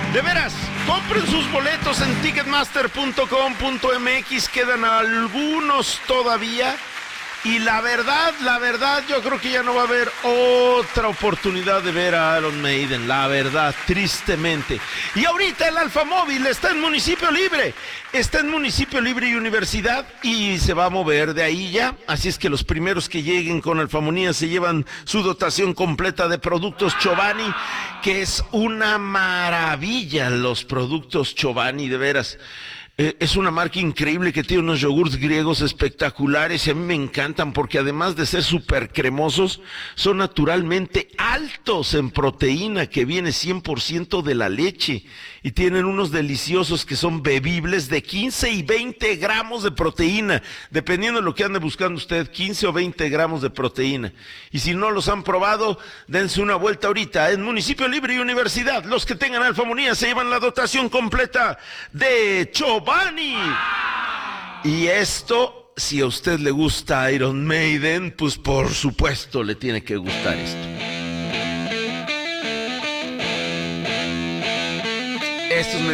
De veras, compren sus boletos en ticketmaster.com.mx, quedan algunos todavía. Y la verdad, yo creo que ya no va a haber otra oportunidad de ver a Iron Maiden, la verdad, tristemente. Y ahorita el Alfamóvil está en Municipio Libre y Universidad, y se va a mover de ahí ya. Así es que los primeros que lleguen con Alfamonía se llevan su dotación completa de productos Chobani, que es una maravilla los productos Chobani, de veras. Es una marca increíble que tiene unos yogurts griegos espectaculares y a mí me encantan porque además de ser súper cremosos, son naturalmente altos en proteína que viene 100% de la leche y tienen unos deliciosos que son bebibles de 15 y 20 gramos de proteína, dependiendo de lo que ande buscando usted, 15 o 20 gramos de proteína. Y si no los han probado, dense una vuelta ahorita en Municipio Libre y Universidad. Los que tengan Alfamonía se llevan la dotación completa de Chobani. Y esto, si a usted le gusta Iron Maiden, pues por supuesto le tiene que gustar esto. Esto es